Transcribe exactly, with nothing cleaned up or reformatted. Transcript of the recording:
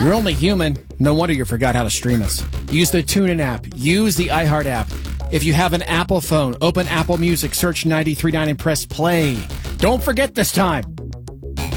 You're only human. No wonder you forgot how to stream us. Use the TuneIn app. Use the iHeart app. If you have an Apple phone, open Apple Music, search ninety-three point nine and press play. Don't forget this time.